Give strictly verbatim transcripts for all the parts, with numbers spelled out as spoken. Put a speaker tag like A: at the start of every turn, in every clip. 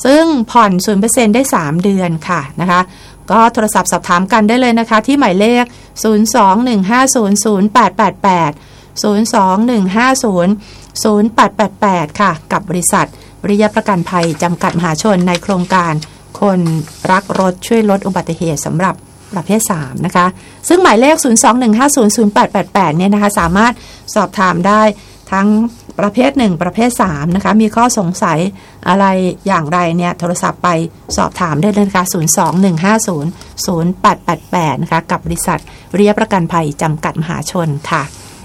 A: ซึ่งผ่อน ศูนย์เปอร์เซ็นต์ ได้สามเดือนค่ะนะคะก็โทรศัพท์สอบถามกันได้เลยนะคะที่หมายเลขศูนย์ สอง หนึ่ง ห้า ศูนย์ ศูนย์ แปด แปด แปด ศูนย์ สอง หนึ่ง ห้า ศูนย์ ศูนย์ แปด แปด แปดค่ะกับบริษัทวิริยะประกันภัยจำกัดมหาชนในโครงการคนรักรถช่วยลดอุบัติเหตุสำหรับประเภทสามนะคะซึ่งหมายเลขศูนย์ สอง หนึ่ง ห้า ศูนย์ ศูนย์ แปด แปด แปดเนี่ยนะคะสามารถสอบถามได้ทั้งประเภทหนึ่งประเภทสามนะคะมีข้อสงสัยอะไรอย่างไรเนี่ยโทรศัพท์ไปสอบถามได้เลยนะคะศูนย์ สอง หนึ่ง ห้า ศูนย์ ศูนย์ แปด แปด แปดนะคะกับบริษัทวิริยะประกันภัยจำกัดมหาชนค่ะ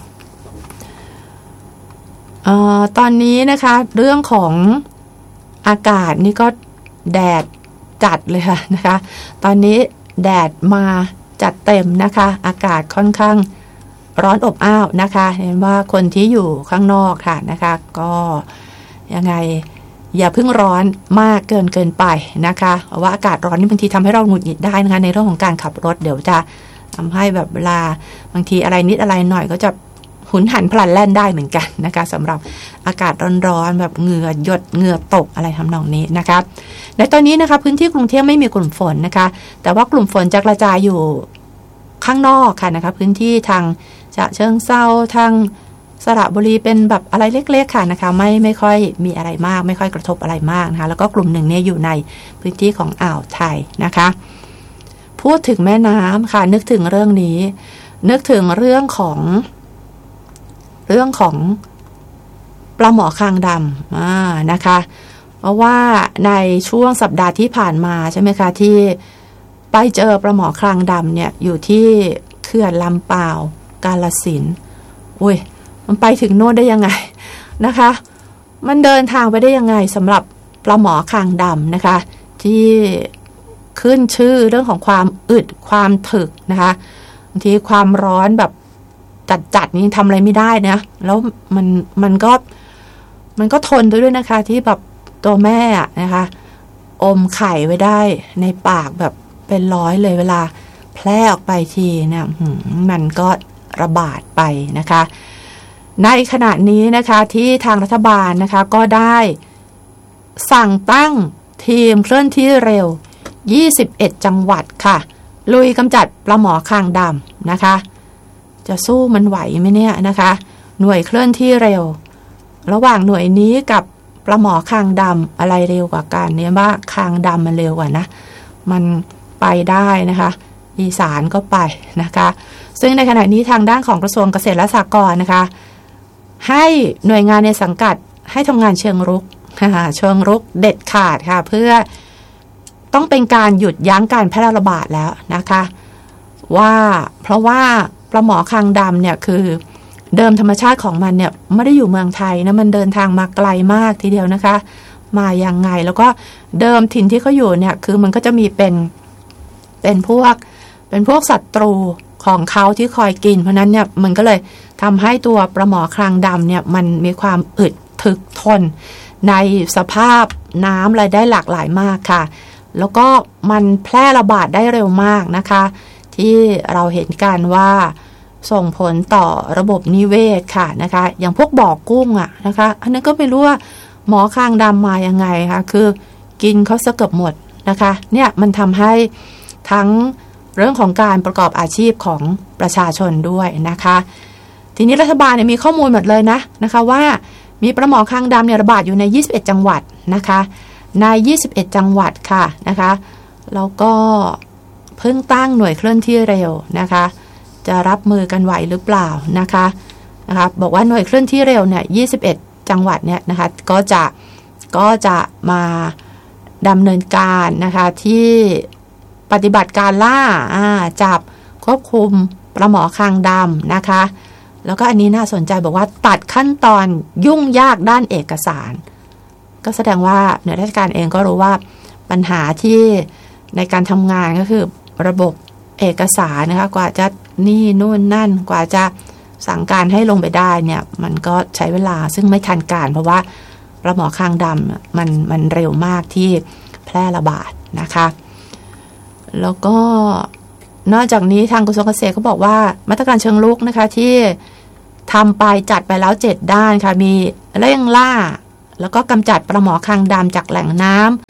A: เอ่อตอนนี้นะคะเรื่องของอากาศนี่ก็แดดจัดเลยค่ะนะคะตอนนี้แดดมาจัดเต็มนะคะอากาศค่อนข้างร้อนอบอ้าวนะคะเห็นว่าคนที่อยู่ข้างนอกค่ะนะคะก็ยังไงอย่าเพิ่งร้อนมากเกินเกินไปนะคะเพราะว่าอากาศร้อนนี่บางทีทำให้เราหงุดหงิดได้นะคะในเรื่องของการขับรถเดี๋ยวจะทำให้แบบเวลาบางทีอะไรนิดอะไรหน่อยก็จะหุนหันพลันแล่นได้เหมือนกันนะคะสำหรับอากาศร้อนๆแบบเหงื่อหยดเหงื่อตกอะไรทำนองนี้นะคะในตอนนี้นะคะพื้นที่กรุงเทพไม่มีกลุ่มฝนนะคะแต่ว่ากลุ่มฝนจะกระจายอยู่ข้างนอกค่ะนะคะพื้นที่ทางฉะเชิงเทราทางสระบุรีเป็นแบบอะไรเล็กๆค่ะนะคะไม่ไม่ค่อยมีอะไรมากไม่ค่อยกระทบอะไรมากนะคะแล้วก็กลุ่มหนึ่งเนี่ยอยู่ในพื้นที่ของอ่าวไทยนะคะพูดถึงแม่น้ำค่ะนึกถึงเรื่องนี้นึกถึงเรื่องของเรื่องของปลาหมอคางดำอ่านะคะเพราะว่าในช่วงสัปดาห์ที่ผ่านมาใช่ไหมคะที่ไปเจอปลาหมอคางดำเนี่ยอยู่ที่เขื่อนลำปาวกาฬสินธุ์อุ้ยมันไปถึงโน่นได้ยังไงนะคะมันเดินทางไปได้ยังไงสำหรับปลาหมอคางดำนะคะที่ขึ้นชื่อเรื่องของความอึดความถึกนะคะบางทีความร้อนแบบจัดๆนี่ทำอะไรไม่ได้นะแล้วมันมันก็มันก็ทนด้วยนะคะที่แบบตัวแม่นะคะอมไข่ไว้ได้ในปากแบบเป็นร้อยเลยเวลาแพร่ออกไปทีเนี่ยมันก็ระบาดไปนะคะในขณะนี้นะคะที่ทางรัฐบาลนะคะก็ได้สั่งตั้งทีมเคลื่อนที่เร็วยี่สิบเอ็ดจังหวัดค่ะลุยกำจัดปลาหมอคางดำนะคะจะสู้มันไหวไหมเนี่ยนะคะหน่วยเคลื่อนที่เร็วระหว่างหน่วยนี้กับปลาหมอคางดำอะไรเร็วกว่ากันเนี่ยว่าคางดำมันเร็วกว่านะมันไปได้นะคะอีสานก็ไปนะคะซึ่งในขณะนี้ทางด้านของกระทรวงเกษตรและสหกรณ์นะคะให้หน่วยงานในสังกัดให้ทำงานเชิงรุกเชิงรุกเด็ดขาดค่ะเพื่อต้องเป็นการหยุดยั้งการแพร่ระบาดแล้วนะคะว่าเพราะว่าปลาหมอคางดำเนี่ยคือเดิมธรรมชาติของมันเนี่ยไม่ได้อยู่เมืองไทยนะมันเดินทางมาไกลมากทีเดียวนะคะมายังไงแล้วก็เดิมถิ่นที่เขาอยู่เนี่ยคือมันก็จะมีเป็นเป็นพวกเป็นพวกศัตรูของเขาที่คอยกินเพราะนั้นเนี่ยมันก็เลยทำให้ตัวปลาหมอคางดำเนี่ยมันมีความอึดถึกทนในสภาพน้ำอะไรได้หลากหลายมากค่ะแล้วก็มันแพร่ระบาดได้เร็วมากนะคะที่เราเห็นกันว่าส่งผลต่อระบบนิเวศค่ะนะคะอย่างพวกบ่อกุ้งอ่ะนะคะอันนั้นก็ไม่รู้ว่าหมอคางดำมายังไงคะคือกินเขาซะเกือบหมดนะคะเนี่ยมันทำให้ทั้งเรื่องของการประกอบอาชีพของประชาชนด้วยนะคะทีนี้รัฐบาลเนี่ยมีข้อมูลหมดเลยนะนะคะว่ามีปลาหมอคางดำเนี่ยระบาดอยู่ในยี่สิบเอ็ดจังหวัดนะคะในยี่สิบเอ็ดจังหวัดค่ะนะคะแล้วก็เพิ่งตั้งหน่วยเคลื่อนที่เร็วนะคะจะรับมือกันไหวหรือเปล่านะคะนะคะบอกว่าหน่วยเคลื่อนที่เร็วเนี่ยยี่สิบเอ็ดจังหวัดเนี่ยนะคะก็จะก็จะมาดำเนินการนะคะที่ปฏิบัติการล่าจับควบคุมปลาหมอคางดำนะคะแล้วก็อันนี้น่าสนใจบอกว่าตัดขั้นตอนยุ่งยากด้านเอกสารก็แสดงว่าหน่วยราชการเองก็รู้ว่าปัญหาที่ในการทำงานก็คือระบบเอกสารนะคะกว่าจะนี่นู่นนั่นกว่าจะสั่งการให้ลงไปได้เนี่ยมันก็ใช้เวลาซึ่งไม่ทันการเพราะว่าปลาหมอคางดำมันมันเร็วมากที่แพร่ระบาดนะคะแล้วก็นอกจากนี้ทางกระทรวงเกษตรเขาบอกว่ามาตรการเชิงรุกนะคะที่ทำไปจัดไปแล้วเจ็ดด้านค่ะมีเร่งล่าแล้วก็กำจัดปลาหมอคางดำจากแหล่งน้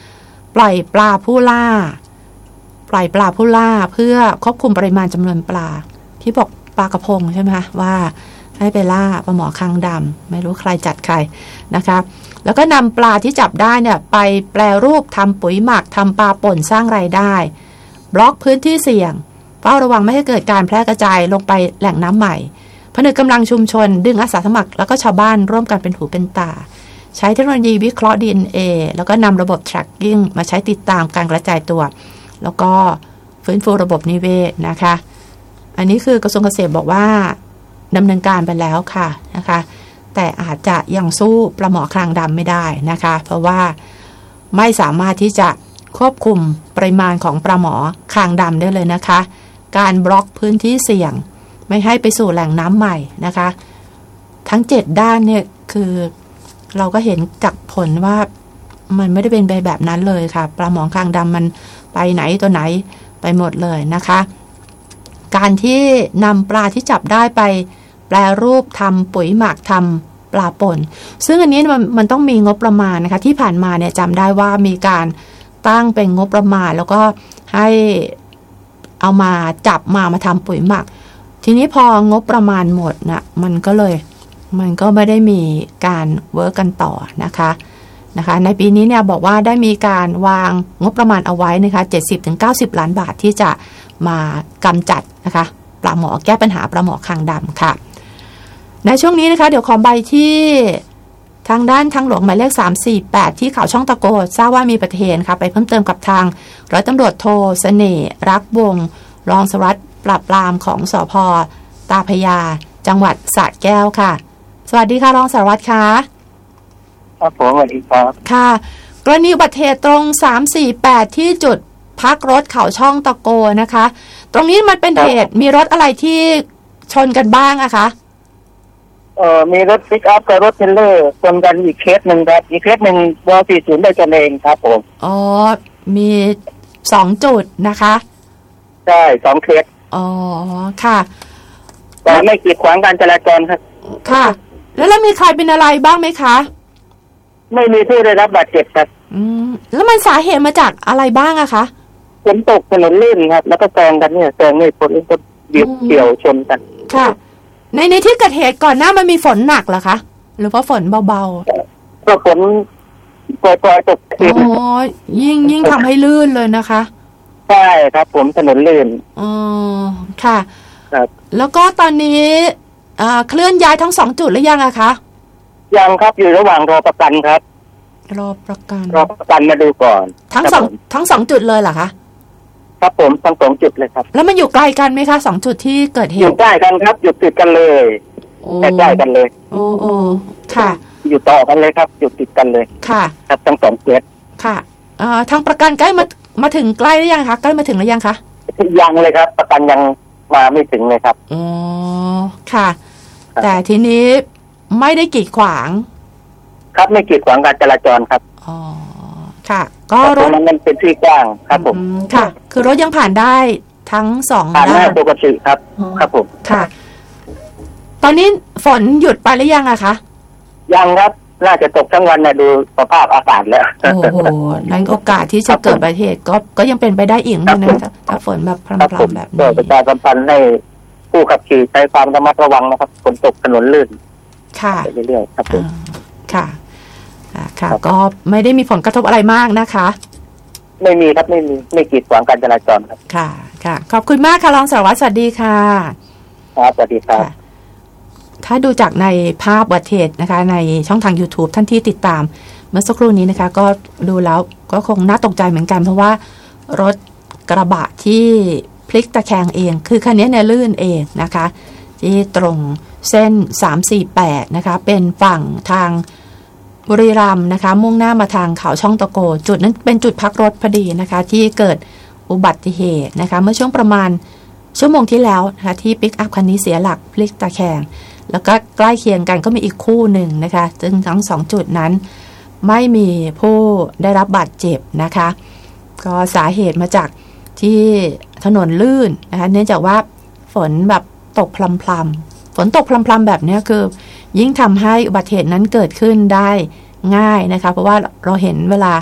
A: ปล่อยปลาผู้ล่าปล่อยปลาผู้ล่าเพื่อควบคุมปริมาณจำนวนปลาที่บอกปลากระพงใช่ไหมคะว่าให้ไปล่าปลาหมอคางดำไม่รู้ใครจัดใครนะคะแล้วก็นำปลาที่จับได้เนี่ยไปแปรรูปทำปุ๋ยหมักทำปลาป่นสร้างรายได้บล็อกพื้นที่เสี่ยงเฝ้าระวังไม่ให้เกิดการแพร่กระจายลงไปแหล่งน้ำใหม่ผนึกกำลังชุมชนดึงอาสาสมัครแล้วก็ชาวบ้านร่วมกันเป็นหูเป็นตาใช้เทคโนโลยีวิเคราะห์ ดี เอ็น เอ แล้วก็นำระบบ tracking มาใช้ติดตามการกระจายตัวแล้วก็ฟื้นฟูระบบนิเวศนะคะอันนี้คือกระทรวงเกษตรบอกว่าดำเนินการไปแล้วค่ะนะคะแต่อาจจะยังสู้ปลาหมอคางดำไม่ได้นะคะเพราะว่าไม่สามารถที่จะควบคุมปริมาณของปลาหมอคางดำได้เลยนะคะการบล็อกพื้นที่เสี่ยงไม่ให้ไปสู่แหล่งน้ำใหม่นะคะทั้งเจ็ดด้านเนี่ยคือเราก็เห็นจากผลว่ามันไม่ได้เป็นไปแบบนั้นเลยค่ะปลาหมอคางดำมันไปไหนตัวไหนไปหมดเลยนะคะการที่นำปลาที่จับได้ไปแปรรูปทำปุ๋ยหมักทำปลาป่นซึ่งอันนี้มันมันต้องมีงบประมาณนะคะที่ผ่านมาเนี่ยจำได้ว่ามีการตั้งเป็นงบประมาณแล้วก็ให้เอามาจับมามาทำปุ๋ยหมักทีนี้พองบประมาณหมดนะมันก็เลยมันก็ไม่ได้มีการเวิร์กกันต่อนะคะนะคะในปีนี้เนี่ยบอกว่าได้มีการวางงบประมาณเอาไว้นะคะ เจ็ดสิบถึงเก้าสิบ ล้านบาทที่จะมากำจัดนะคะปลาหมอแก้ปัญหาปลาหมอคางดำค่ะในช่วงนี้นะคะเดี๋ยวขอใบที่ทางด้านทางหลวงหมายเลขสามสี่แปดที่เขาช่องตะโกทราบว่ามีอุบัติเหตุค่ะไปเพิ่มเติมกับทางร้อยตำรวจโทเสน่ห์รักวงรองสารวัตรปราบปรามของสภ.ตาพระยาจังหวัดสระแก้วค่ะสวัสดีค่ะรองสารวัตรค่ะ
B: ครับผมสวัสดีครับ
A: ค่ะกรณีอุบัติเหตุตรงสามสี่แปดที่จุดพักรถเขาช่องตะโกนะคะตรงนี้มันเป็นเหตุมีรถอะไรที่ชนกันบ้างอะคะ
B: เอ่อมีรถปิกอัพกับรถเทรลเลอร์ชนกันอีกเคสหนึ่งครับอีกเคสหนึ่งวอสี่ศูนย์ได้กันเองครับผม
A: อ๋อมีสองจุดนะคะ
B: ใช่สองเคส
A: อ๋อค่ะ
B: แต่ไม่กีดขวางการจราจรครับ
A: ค่ะแล้วแล้วมีใครเป็นอะไรบ้างไหมคะ
B: ไม่มีผู้ได้รับบาดเจ็บครับ
A: อืมแล้วมันสาเหตุมาจากอะไรบ้างอะคะ
B: ฝนตกถนนลื่นครับแล้วก็แซงกันเนี่ยแซงไม่พ้นก็เบียดเกี่ยวชนกัน
A: ค่ะในในที่เกิดเหตุก่อนหน้ามันมีฝนหนักเหรอคะหรือว่าฝนเบา
B: ๆก็ฝนปล่อยๆตก
A: อ๋อยิ่งยิ่งทำให้ลื่นเลยนะคะ
B: ใช่ครับผมถนนลื่น
A: อ๋อค่ะ
B: ครับ
A: แล้วก็ตอนนี้อ่าเคลื่อนย้ายทั้งสองจุดหรือยังอะคะ
B: ยังครับอยู่ระหว่างรอประกันครับ
A: รอประกัน
B: รอประกันมาดูก่อน
A: ทั้งสองทั้งสองจุดเลยเหรอคะ
B: ครับผมทั้งสองจุดเลยครับ
A: แล้วมันอยู่ไกลกันไหมคะสองจุดที่เกิดเหตุ
B: อยู่ใกล้กันครับอยู่ติดกันเลยใกล้ๆกันเลย
A: โอ้โอ้ค่ะ
B: อยู่ต่อกันเลยครับอยู่ติดกันเลย
A: ค่ะ
B: ครับทั้งสองจุด
A: ค่ะเอ่อทางประกันใกล้มามาถึงใกล้หรือยังคะใกล้มาถึงหรือยังคะ
B: ยังเลยครับประกันยังมาไม่ถึงเลยครับ
A: อ๋อค่ะแต่ทีนี้ไม่ได้กีดขวาง
B: ครับไม่กีดขวางการจราจรครับ
A: อ๋อค่ะก็
B: รถมันเป็นที่กว้างครับผม
A: ค่ะคือรถยังผ่านได้ทั้งสอง
B: ผ่านได้ปกติครับครับผม
A: ค่ะตอนนี้ฝนหยุดไปหรือยังอะคะ
B: ยังครับน่าจะตกทั้งวันนะดูสภาพอากาศแล้ว
A: โอ้โหในโอกาสที่จะเกิดอุบัติเหตุก็ก็ยังเป็นไปได้อีกนะถ้าฝนแบบพรำๆแบบนี้
B: ประชาสัมพันธ์ให้ผู้ขับขี่ใช้ความระมัดระวังนะครับฝนตกถนนลื่น
A: ค่ะ
B: ไปเรื่อยๆครับผม
A: ค่ะค่ะก็ไม่ได้มีผลกระทบอะไรมากนะคะ
B: ไม่มีครับไม่มีไม่กีดขวางการจราจรครับ
A: ค่ะค่ะขอบคุณมากค่ะรองสารวัตรสวัสดีค่ะ
B: ครับสวัสดีครับ
A: ถ้าดูจากในภาพอุบัติเหตุนะคะในช่องทาง YouTube ท่านที่ติดตามเมื่อสักครู่นี้นะคะก็ดูแล้วก็คงน่าตกใจเหมือนกันเพราะว่ารถกระบะที่พลิกตะแคงเองคือคันนี้เนี่ยลื่นเองนะคะที่ตรงเส้นสามสี่แปดนะคะเป็นฝั่งทางบุรีรัมย์นะคะมุ่งหน้ามาทางเขาช่องตะโกจุดนั้นเป็นจุดพักรถพอดีนะคะที่เกิดอุบัติเหตุนะคะเมื่อช่วงประมาณชั่วโมงที่แล้วนะคะที่ปิกอัพคันนี้เสียหลักพลิกตะแคงแล้วก็ใกล้เคียงกันก็มีอีกคู่หนึ่งนะคะซึ่งทั้งสองจุดนั้นไม่มีผู้ได้รับบาดเจ็บนะคะก็สาเหตุมาจากที่ถนนลื่นนะคะเนื่องจากว่าฝนแบบตกพลำๆฝนตกพลำๆแบบนี้คือยิ่งทำให้อุบัติเหตุนั้นเกิดขึ้นได้ง่ายนะคะเพราะว่าเราเห็นเวลา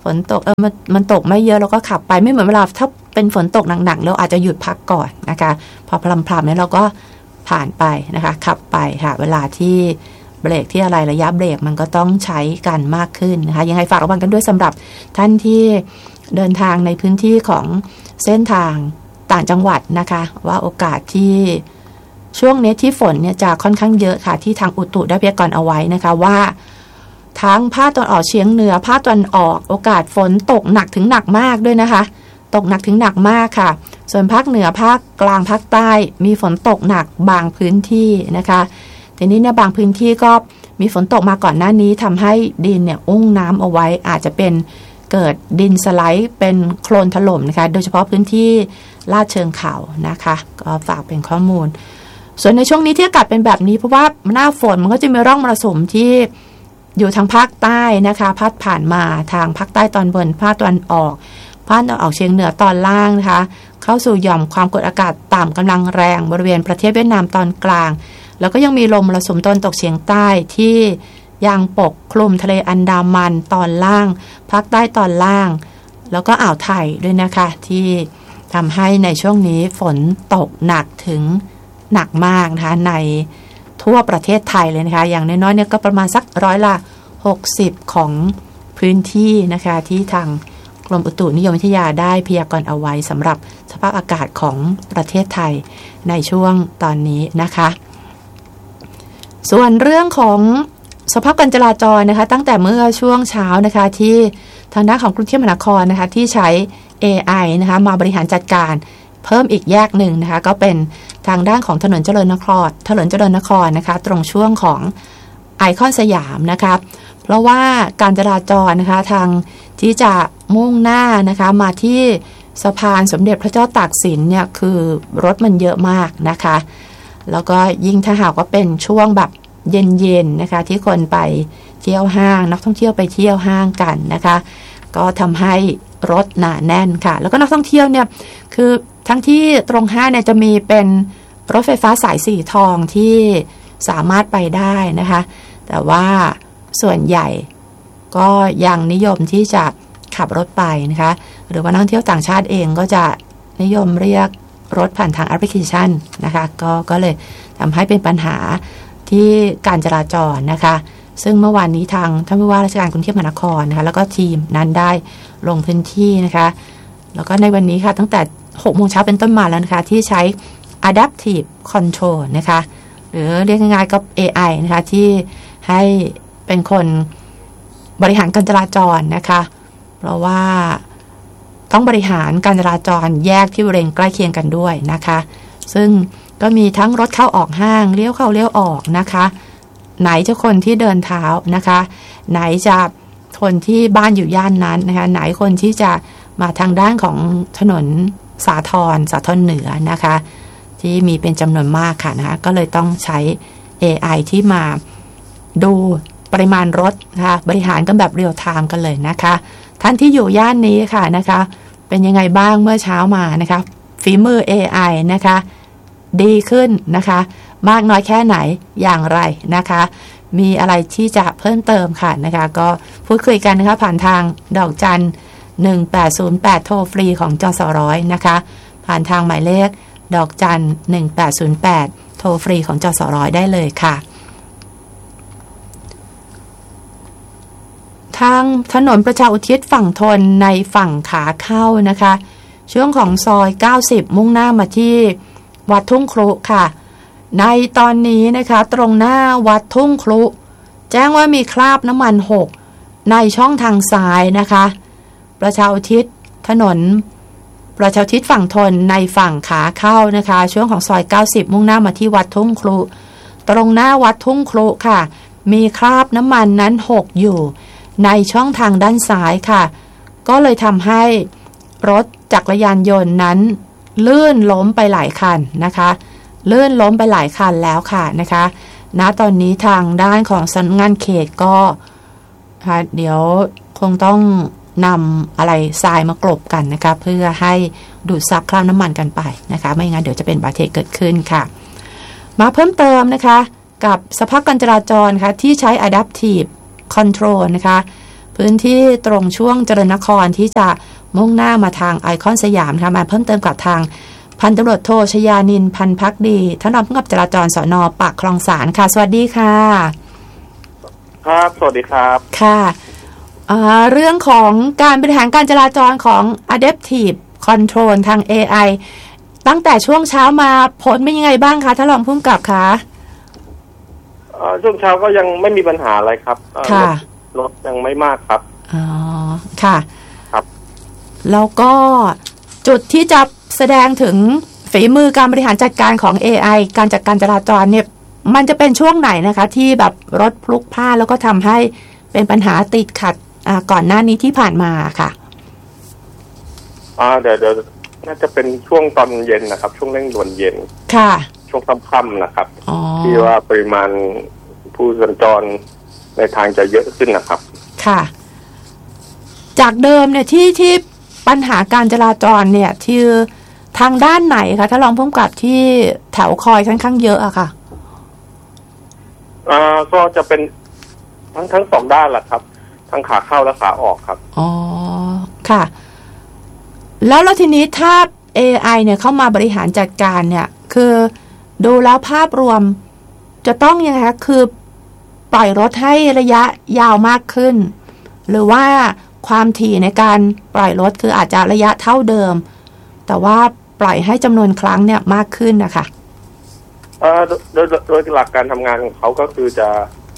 A: ฝนตกเออมันมันตกไม่เยอะเราก็ขับไปไม่เหมือนเวลาถ้าเป็นฝนตกหนักๆเราอาจจะหยุดพักก่อนนะคะพอพลำๆเนี่ยเราก็ผ่านไปนะคะขับไปค่ะเวลาที่เบรกที่อะไรระยะเบรกมันก็ต้องใช้กันมากขึ้นนะคะยังไงฝากระวังกันด้วยสำหรับท่านที่เดินทางในพื้นที่ของเส้นทางต่างจังหวัดนะคะว่าโอกาสที่ช่วงนี้ที่ฝนเนี่ยจะค่อนข้างเยอะค่ะที่ทางอุตุได้พยากรณ์เอาไว้นะคะว่าทั้งภาคตะวันออกเฉียงเหนือภาคตะวันออกโอกาสฝนตกหนักถึงหนักมากด้วยนะคะตกหนักถึงหนักมากค่ะส่วนภาคเหนือภาคกลางภาคใต้มีฝนตกหนักบางพื้นที่นะคะทีนี้เนี่ยบางพื้นที่ก็มีฝนตกมาก่อนหน้านี้ทำให้ดินเนี่ยอุ้งน้ำเอาไว้อาจจะเป็นเกิดดินสไลด์เป็นโคลนถล่มนะคะโดยเฉพาะพื้นที่ลาดเชิงเขานะคะก็ฝากเป็นข้อมูลส่วนในช่วงนี้ที่อากาศเป็นแบบนี้เพราะว่าหน้าฝนมันก็จะมีร่องมรสุมที่อยู่ทางภาคใต้นะคะพัดผ่านมาทางภาคใต้ตอนบนภาคตะวันออกภาคตะวันออกเฉียงเหนือตอนล่างนะคะเข้าสู่หย่อมความกดอากาศต่ำกำลังแรงบริเวณประเทศเวียดนามตอนกลางแล้วก็ยังมีลมมรสุมตะวันตกเฉียงใต้ที่ยังปกคลุมทะเลอันดามันตอนล่างภาคใต้ตอนล่างแล้วก็อ่าวไทยด้วยนะคะที่ทำให้ในช่วงนี้ฝนตกหนักถึงหนักมากนะคะในทั่วประเทศไทยเลยนะคะอย่างน้อยๆเนี่ยก็ประมาณสักร้อยละหกสิบของพื้นที่นะคะที่ทางกรมอุตุนิยมวิทยาได้พยากรณ์เอาไว้สำหรับสภาพอากาศของประเทศไทยในช่วงตอนนี้นะคะส่วนเรื่องของสภาพการจราจรนะคะตั้งแต่เมื่อช่วงเช้านะคะที่ทางด้านของกรุงเทพมหานครนะคะที่ใช้ เอ ไอ นะคะมาบริหารจัดการเพิ่มอีกแยกหนึ่งนะคะก็เป็นทางด้านของถนนเจริญนครถนนเจริญนครนะคะตรงช่วงของไอคอนสยามนะคะเพราะว่าการจราจรนะคะทางที่จะมุ่งหน้านะคะมาที่สะพานสมเด็จพระเจ้าตากสินเนี่ยคือรถมันเยอะมากนะคะแล้วก็ยิ่งถ้าหากว่าเป็นช่วงแบบเย็นๆนะคะที่คนไปเที่ยวห้างนักท่องเที่ยวไปเที่ยวห้างกันนะคะก็ทำให้รถหนาแน่นค่ะแล้วก็นักท่องเที่ยวเนี่ยคือทั้งที่ตรงห้างเนี่ยจะมีเป็นรถไฟฟ้าสายสีทองที่สามารถไปได้นะคะแต่ว่าส่วนใหญ่ก็ยังนิยมที่จะขับรถไปนะคะหรือว่านักท่องเที่ยวต่างชาติเองก็จะนิยมเรียกรถผ่านทางแอปพลิเคชันนะคะก็ก็เลยทำให้เป็นปัญหาที่การจราจรนะคะซึ่งเมื่อวานนี้ทางท่านผู้ว่าราชการกรุงเทพมหานครนะคะแล้วก็ทีมนั้นได้ลงพื้นที่นะคะแล้วก็ในวันนี้ค่ะตั้งแต่หกโมงเช้าเป็นต้นมาแล้วนะคะที่ใช้ Adaptive Control นะคะหรือเรียกง่ายๆก็ เอ ไอ นะคะที่ให้เป็นคนบริหารการจราจรนะคะเพราะว่าต้องบริหารการจราจรแยกที่บริเวณใกล้เคียงกันด้วยนะคะซึ่งก็มีทั้งรถเข้าออกห้างเลี้ยวเข้าเลี้ยวออกนะคะไหนจะคนที่เดินเท้านะคะไหนจะคนที่บ้านอยู่ย่านนั้นนะคะไหนคนที่จะมาทางด้านของถนนสาทรสาทรเหนือนะคะที่มีเป็นจำนวนมากค่ะนะคะก็เลยต้องใช้ เอ ไอ ที่มาดูปริมาณรถนะคะบริหารกันแบบเรียลไทม์กันเลยนะคะท่านที่อยู่ย่านนี้ค่ะนะคะเป็นยังไงบ้างเมื่อเช้ามานะคะฝีมือ เอ ไอ นะคะดีขึ้นนะคะมากน้อยแค่ไหนอย่างไรนะคะมีอะไรที่จะเพิ่มเติมค่ะนะคะก็พูดคุยกันนะคะผ่านทางดอกจันหนึ่งแปดศูนย์แปดโทรฟรีของจสร้อยนะคะผ่านทางหมายเลขดอกจันหนึ่งแปดศูนย์แปดโทรฟรีของจสร้อยได้เลยค่ะทางถนนประชาอุทิศฝั่งทนในฝั่งขาเข้านะคะช่วงของซอยเก้าสิบมุ่งหน้ามาที่วัดทุ่งครุค่ะในตอนนี้นะคะตรงหน้าวัดทุ่งครุแจ้งว่ามีคราบน้ำมันหกในช่องทางซ้ายนะคะประชาอุทิศถนนประชาอุทิศฝั่งทนในฝั่งขาเข้านะคะช่วงของซอยเก้าสิบมุ่งหน้ามาที่วัดทุ่งครุตรงหน้าวัดทุ่งครุค่ะมีคราบน้ำมันนั้นหกอยู่ในช่องทางด้านซ้ายค่ะก็เลยทำให้รถจักรยานยนต์นั้นลื่นล้มไปหลายคันนะคะลื่นล้มไปหลายคันแล้วค่ะนะคะณตอนนี้ทางด้านของสำนักงานเขตก็เดี๋ยวคงต้องนำอะไรทรายมากลบกันนะคะเพื่อให้ดูดซับคราบน้ำมันกันไปนะคะไม่งั้นเดี๋ยวจะเป็นอุบัติเหตุเกิดขึ้นค่ะมาเพิ่มเติมนะคะกับสภาพการจราจรค่ะที่ใช้ Adaptive Control นะคะพื้นที่ตรงช่วงเจริญนครที่จะมุ่งหน้ามาทางไอคอนสยามค่ะมาเพิ่มเติมกับทางพันตำรวจโทชยานินพันพักดีท่านรองผู้กำกับจราจรสน.ปากคลองสานค่ะสวัสดีค่ะ
C: ครับสวัสดีครับ
A: ค่ะเรื่องของการบริหารการจราจรของ Adaptive Control ทาง เอ ไอ ตั้งแต่ช่วงเช้ามาผลเป็นยังไงบ้างคะท่านรองผู้กำกับคะ
C: ช่วงเช้าก็ยังไม่มีปัญหาอะไรครับค่ะรถยังไม่มากครับ
A: อ๋อค่ะ
C: ครับ
A: แล้วก็จุดที่จะแสดงถึงฝีมือการบริหารจัดการของ เอ ไอ การจัดการจราจรเนี่ยมันจะเป็นช่วงไหนนะคะที่แบบรถพลุกพล่านแล้วก็ทำให้เป็นปัญหาติดขัดก่อนหน้านี้ที่ผ่านมาค่ะ
C: อ่าเดี๋ยวเดี๋ยวน่าจะเป็นช่วงตอนเย็นนะครับช่วงเร่งด่วนเย็น
A: ค่ะ
C: ช่วงค่ำๆนะครับที่ว่าปริมาณผู้สัญจรในทางจะเยอะขึ้นนะครับ
A: ค่ะจากเดิมเนี่ยที่ที่ปัญหาการจราจรเนี่ยที่ทางด้านไหนคะถ้าลองพุ่งกลับที่แถวคอยค่อนข้างเยอะอะค่ะ
C: อ่าก็จะเป็นทั้งทั้งสองด้านแหละครับทั้งขาเข้าและขาออกครับ
A: อ๋อค่ะแล้วแล้วทีนี้ถ้า เอ ไอ เนี่ยเข้ามาบริหารจัดการเนี่ยคือดูแล้วภาพรวมจะต้องยังไงคะคือปล่อยรถให้ระยะยาวมากขึ้นหรือว่าความถี่ในการปล่อยรถคืออาจจะระยะเท่าเดิมแต่ว่าปล่อยให้จำนวนครั้งเนี่ยมากขึ้นนะคะ
C: เอ่อโดยโดยหลักการทำงานของเขาก็คือจะ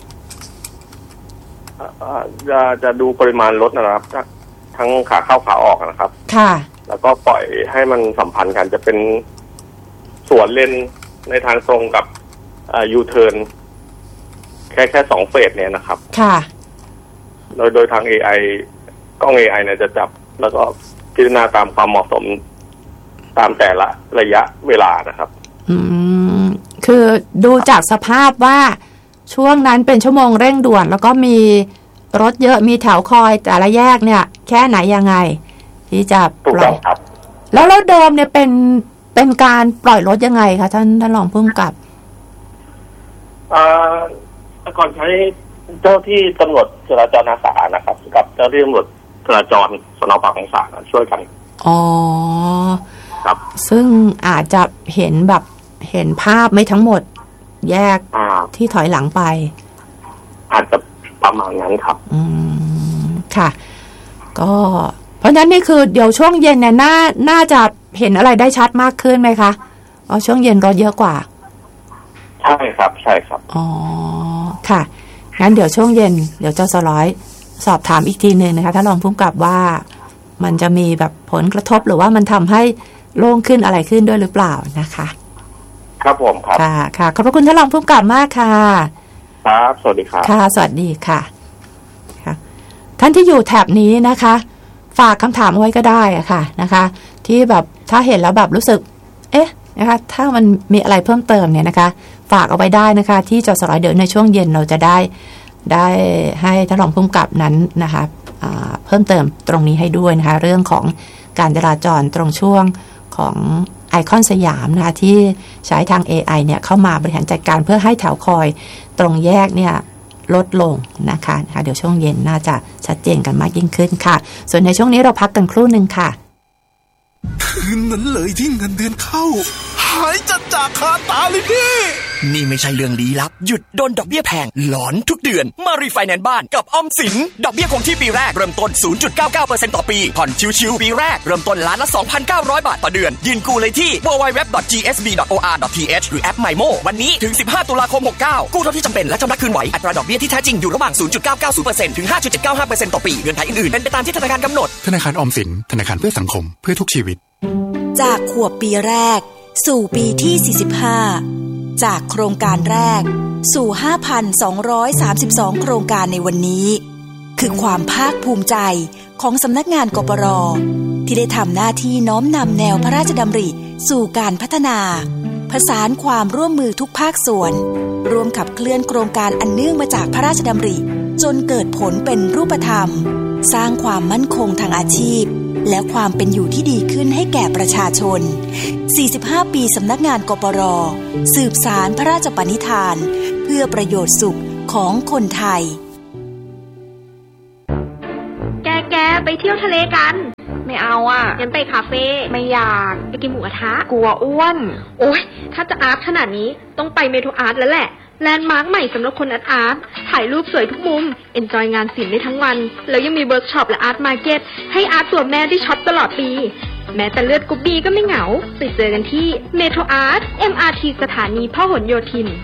C: จะจะดูปริมาณรถนะครับทั้งขาเข้าขาออกนะครับ
A: ค่ะ
C: แล้วก็ปล่อยให้มันสัมพันธ์กันจะเป็นสวนเลนในทางตรงกับอ่ายูเทิร์นแค่แค่สองเฟสเนี่ยนะครับ
A: ค่ะ
C: โดยโดยทาง เอ ไอ กล้อง เอ ไอ เนี่ยจะจับแล้วก็พิจารณาตามความเหมาะสมตามแต่ละระยะเวลานะครับ
A: อืมคือดูจากสภาพว่าช่วงนั้นเป็นชั่วโมงเร่งด่วนแล้วก็มีรถเยอะมีแถวคอยแต่ละแยกเนี่ยแค่ไหนยังไงที่จะ
C: ปล่อยครับ
A: แล้วแล้วเดิมเนี่ยเป็นเป็นการปล่อยรถยังไงคะท่านท่านรองผู้กำกับ
C: อ่าก่อนใช้เจ้าที่ตำรวจจราจรอาสานะครับกับเจ้าที่ตำรวจจราจรสน.ปากคลองสานช่วยกัน
A: อ๋อ
C: ครับ
A: ซึ่งอาจจะเห็นแบบเห็นภาพไม่ทั้งหมดแยกที่ถอยหลังไป
C: อาจจะประมาณนั้นครับ
A: อืมค่ะก็เพราะฉะนั้นนี่คือเดี๋ยวช่วงเย็นเนี่ยน่าน่าจะเห็นอะไรได้ชัดมากขึ้นไหมคะอ๋อช่วงเย็นรถเยอะกว่า
C: ใช่ครับใช่ครับ
A: อ๋อค่ะงั้นเดี๋ยวช่วงเย็นเดี๋ยวเจ้าสร้อยสอบถามอีกทีนึงนะคะถ้าลองพุ่งกลับว่ามันจะมีแบบผลกระทบหรือว่ามันทำให้โล่งขึ้นอะไรขึ้นด้วยหรือเปล่านะคะ
C: ครับผมครับ
A: ค่ะค่ะขอบพระคุณท่านรองผู้กำกับมากค่ะ
C: ครับสวัสดีครับ
A: ค่ะสวัสดีค่ะค่ะท่านที่อยู่แถบนี้นะคะฝากคำถามไว้ก็ได้อะค่ะนะคะที่แบบถ้าเห็นแล้วแบบรู้สึกเอ๊ะนะคะถ้ามันมีอะไรเพิ่มเติมเนี่ยนะคะฝากเอาไว้ได้นะคะที่จสร้อยเดี๋ยวในช่วงเย็นเราจะได้ได้ให้ท่านรองผู้กำกับนั้นนะคะเพิ่มเติมตรงนี้ให้ด้วยนะคะเรื่องของการจราจรตรงช่วงของไอคอนสยามนะคะที่ใช้ทาง เอ ไอ เนี่ยเข้ามาบริหารจัดการเพื่อให้แถวคอยตรงแยกเนี่ยลดลงนะคะนะคะเดี๋ยวช่วงเย็นน่าจะชัดเจนกันมากยิ่งขึ้นค่ะส่วนในช่วงนี้เราพักกันครู่นึงค่ะ
D: คืนนั้นเลยที่เงินเดือนเข้าหายจัดจากคาตาเลยพี่นี่ไม่ใช่เรื่องลี้ลับหยุดโดนดอกเบี้ยแพงหลอนทุกเดือนมารีไฟแนนซ์บ้านกับออมสินดอกเบี้ยคงที่ปีแรกเริ่มต้น ศูนย์จุดเก้าเก้าเปอร์เซ็นต์ ต่อปีผ่อนชิวๆปีแรกเริ่มต้นล้านละ สองพันเก้าร้อย บาทต่อเดือนยืนกู้เลยที่ ดับเบิลยู ดับเบิลยู ดับเบิลยู ดอท จี เอส บี ดอท โอ อาร์ ดอท ที เอช หรือแอป MyMo วันนี้ถึงสิบห้าตุลาคมหกเก้ากู้เท่าที่จำเป็นและชำระคืนไหวอัตราดอกเบี้ยที่แท้จริงอยู่ระหว่าง ศูนย์จุดเก้าเก้าศูนย์ เปอร์เซ็นต์ ถึง ห้าจุดเจ็ดเก้าห้าเปอร์เซ็นต์ ต่อปีเงื่อนไขอื่นๆเป็นไปตามที่ธนาคารกำหนด
E: ธนาคารออมสินธนาคารเพื่อสังคมเพื่อทุกชีวิต
F: จากขวบปีแรกสู่ปีที่สี่สิบห้าจากโครงการแรกสู่ ห้าพันสองร้อยสามสิบสอง โครงการในวันนี้คือความภาคภูมิใจของสำนักงานกปร.ที่ได้ทำหน้าที่น้อมนำแนวพระราชดำริสู่การพัฒนาผสานความร่วมมือทุกภาคส่วนร่วมขับเคลื่อนโครงการอันเนื่องมาจากพระราชดำริจนเกิดผลเป็นรูปธรรมสร้างความมั่นคงทางอาชีพและความเป็นอยู่ที่ดีขึ้นให้แก่ประชาชนสี่สิบห้าปีสำนักงานกปร.สืบสารพระราชปณิธานเพื่อประโยชน์สุขของคนไทย
G: ที่ยวทะเลกันไม่เอาอ่ะงั้นไปคาเฟ่ไม่อยากไปกินหมูกระทะกลัวอ้วนโอ๊ยถ้าจะอาร์ตขนาดนี้ต้องไปเมโทรอาร์ตแล้วแหละแลนด์มาร์คใหม่สำหรับคนอาร์ตอาร์ตถ่ายรูปสวยทุกมุมเอนจอยงานศิลป์ได้ทั้งวันแล้วยังมีเวิร์กช็อปและอาร์ตมาร์เก็ตให้อาร์ตตัวแม่ได้ช็อปตลอดปีแม้แต่เลือดกรุ๊ปบีก็ไม่เหงาไปเจอกันที่เมโทรอาร์ต เอ็ม อาร์ ที สถานีพหลโยธิน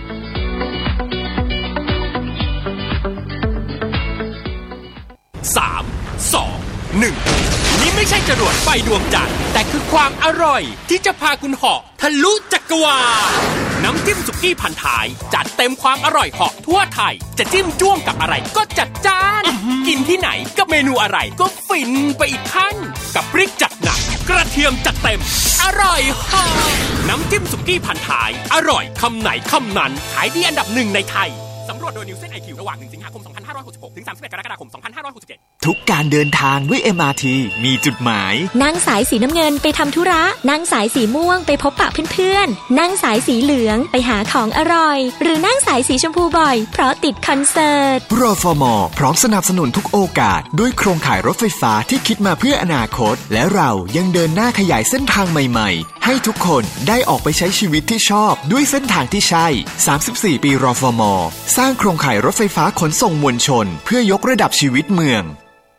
H: สาม สอง หนึ่งนี่ไม่ใช่จรวดไฟดวงจันทร์แต่คือความอร่อยที่จะพาคุณเหาะทะลุจักรวาลน้ำจิ้มสุกี้พันท้ายจัดเต็มความอร่อยเหาะทั่วไทยจะจิ้มจ้วงกับอะไรก็จัดจ้านกินที่ไหนกับเมนูอะไรก็ฟินไปอีกขั้นกับพริกจัดหนักกระเทียมจัดเต็มอร่อยเหาะน้ำจิ้มสุกี้พันท้ายอร่อยคำไหนคำนั้นขายดีอันดับหนึ่งในไทยสำรวจโดยนิวเซน ไอ คิว ระหว่างหนึ่งสิงหาคมสองพันห้าร้อยหกสิบหกถึงสามสิบเอ็ดกรกฎาคมสองพันห้าร้อยหกสิบเจ็ด
I: ทุกการเดินทางด้วย เอ็ม อาร์ ที มีจุดหมาย
J: นั่งสายสีน้ำเงินไปทำธุระนั่งสายสีม่วงไปพบปะเพื่อนๆนั่งสายสีเหลืองไปหาของอร่อยหรือนั่งสายสีชมพูบ่อยเพราะติดคอนเสิร์ต
I: รฟม.พร้อมสนับสนุนทุกโอกาสด้วยโครงข่ายรถไฟฟ้าที่คิดมาเพื่ออนาคตและเรายังเดินหน้าขยายเส้นทางใหม่ๆให้ทุกคนได้ออกไปใช้ชีวิตที่ชอบด้วยเส้นทางที่ใช่สามสิบสี่ปีรฟม.สร้างโครงข่ายรถไฟฟ้าขนส่งมวลชนเพื่อยกระดับชีวิตเมือง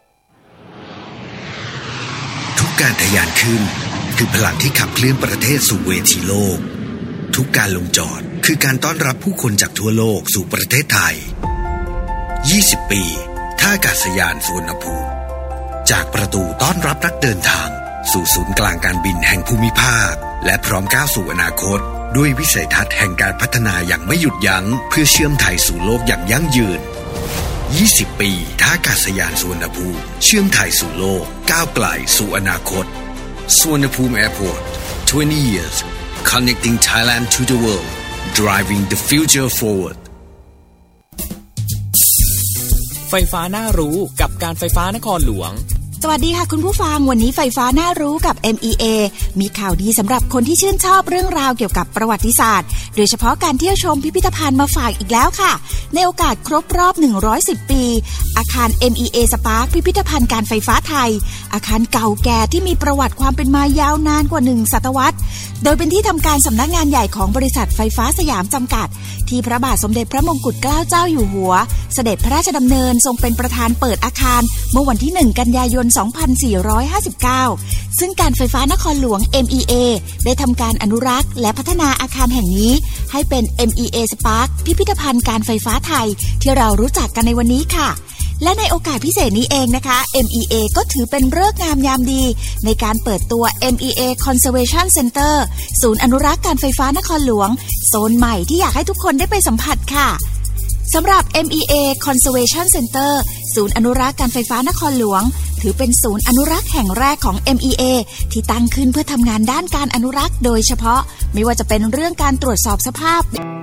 K: ทุกการทะยานขึ้นคือพลังที่ขับเคลื่อนประเทศสู่เวทีโลกทุกการลงจอดคือการต้อนรับผู้คนจากทั่วโลกสู่ประเทศไทยยี่สิบปีท่าอากาศยานสุวรรณภูมิจากประตูต้อนรับนักเดินทางสู่ศูนย์กลางการบินแห่งภูมิภาคและพร้อมก้าวสู่อนาคตด้วยวิสัยทัศน์แห่งการพัฒนาอย่างไม่หยุดยั้งเพื่อเชื่อมไทยสู่โลกอย่างยั่งยืนยี่สิบปีท่าอากาศยานสุวรรณภูมิเชื่อมไทยสู่โลกก้าวไกลสู่อนาคตสุวรรณภูมิ Airport twenty years connecting Thailand to the world driving the future forward
L: ไฟฟ้าน่ารู้กับการไฟฟ้านครหลวง
F: สวัสดีค่ะคุณผู้ฟังวันนี้ไฟฟ้าน่ารู้กับ เอ็ม อี เอ มีข่าวดีสำหรับคนที่ชื่นชอบเรื่องราวเกี่ยวกับประวัติศาสตร์โดยเฉพาะการเที่ยวชมพิพิธภัณฑ์มาฝากอีกแล้วค่ะในโอกาสครบรอบหนึ่งร้อยสิบปีอาคาร เอ็ม อี เอ Spark พิพิธภัณฑ์การไฟฟ้าไทยอาคารเก่าแก่ที่มีประวัติความเป็นมายาวนานกว่าหนึ่งศตวรรษโดยเป็นที่ทำการสำนักงานใหญ่ของบริษัทไฟฟ้าสยามจำกัดที่พระบาทสมเด็จพระมงกุฎเกล้าเจ้าอยู่หัวเสด็จพระราชดำเนินทรงเป็นประธานเปิดอาคารเมื่อวันที่หนึ่งกันยายนสองพันสี่ร้อยห้าสิบเก้าซึ่งการไฟฟ้านครหลวง เอ็ม อี เอ ได้ทำการอนุรักษ์และพัฒนาอาคารแห่งนี้ให้เป็น เอ็ม อี เอ Spark พิพิธภัณฑ์การไฟฟ้าไทยที่เรารู้จักกันในวันนี้ค่ะและในโอกาสพิเศษนี้เองนะคะ เอ็ม อี เอ ก็ถือเป็นฤกษ์งามยามดีในการเปิดตัว เอ็ม อี เอ Conservation Center ศูนย์อนุรักษ์การไฟฟ้านครหลวงโซนใหม่ที่อยากให้ทุกคนได้ไปสัมผัสค่ะสำหรับ เอ็ม อี เอ Conservation Center ศูนย์อนุรักษ์การไฟฟ้านครหลวงถือเป็นศูนย์อนุรักษ์แห่งแรกของ เอ็ม อี เอ ที่ตั้งขึ้นเพื่อทำงานด้านการอนุรักษ์โดยเฉพาะไม่ว่าจะเป็นเรื่องการตรวจสอบสภาพ